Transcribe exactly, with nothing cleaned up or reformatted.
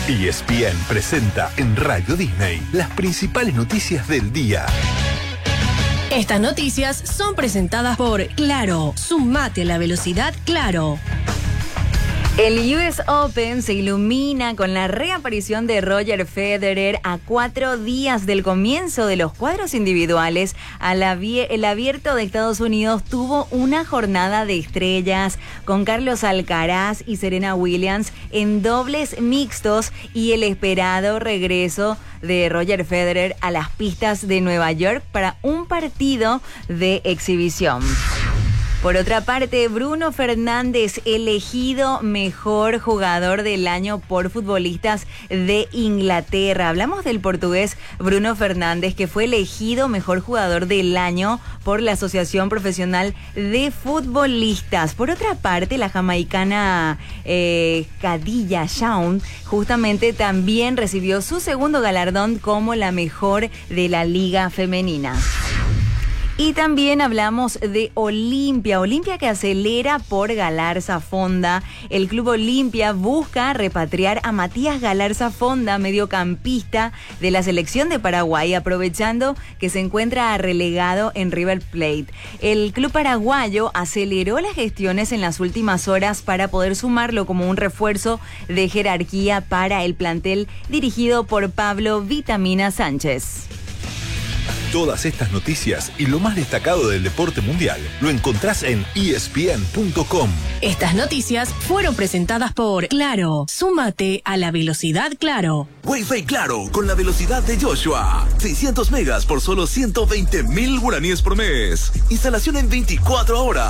E S P N presenta en Radio Disney las principales noticias del día. Estas noticias son presentadas por Claro. Sumate a la velocidad Claro. El U S Open se ilumina con la reaparición de Roger Federer a cuatro días del comienzo de los cuadros individuales. El Abierto de Estados Unidos tuvo una jornada de estrellas con Carlos Alcaraz y Serena Williams en dobles mixtos y el esperado regreso de Roger Federer a las pistas de Nueva York para un partido de exhibición. Por otra parte, Bruno Fernández, elegido mejor jugador del año por futbolistas de Inglaterra. Hablamos del portugués Bruno Fernández, que fue elegido mejor jugador del año por la Asociación Profesional de Futbolistas. Por otra parte, la jamaicana eh, Khadija Shaun justamente también recibió su segundo galardón como la mejor de la Liga Femenina. Y también hablamos de Olimpia, Olimpia que acelera por Galarza Fonda. El Club Olimpia busca repatriar a Matías Galarza Fonda, mediocampista de la selección de Paraguay, aprovechando que se encuentra relegado en River Plate. El club paraguayo aceleró las gestiones en las últimas horas para poder sumarlo como un refuerzo de jerarquía para el plantel dirigido por Pablo Vitamina Sánchez. Todas estas noticias y lo más destacado del deporte mundial lo encontrás en E S P N punto com. Estas noticias fueron presentadas por Claro. Súmate a la velocidad Claro. Wi-Fi Claro con la velocidad de Joshua. seiscientos megas por solo ciento veinte mil guaraníes por mes. Instalación en veinticuatro horas.